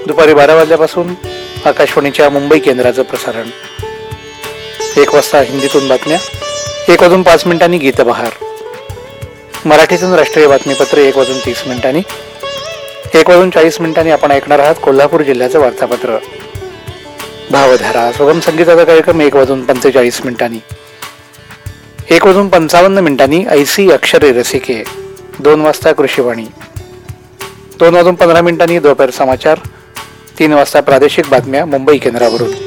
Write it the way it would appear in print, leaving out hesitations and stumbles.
दुपारी 12 वाजल्यापासून आकाशवाणीच्या मुंबई केंद्राचं प्रसारण. 1 वाजता हिंदीतून बातम्या, 1:05 गीतबहार. मराठीतून राष्ट्रीय बातमीपत्र 1:30. 1:40 आपण ऐकणार आहात कोल्हापूर जिल्ह्याचं वार्तापत्र. भावधारा सुगम संगीताचा कार्यक्रम 1:45. 1:55 ऐसी अक्षरे रसिके. 2 वाजता कृषीवाणी. 2:15 दोपहर समाचार. 3 वाजता प्रादेशिक बातम्या मुंबई केंद्रावरून.